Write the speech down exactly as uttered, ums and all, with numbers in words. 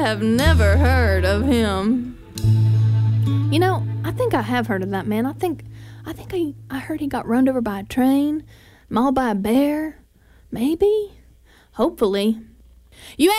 have never heard of him. You know, I think I have heard of that man. I think I think I, I heard he got run over by a train, mauled by a bear. Maybe? Hopefully. You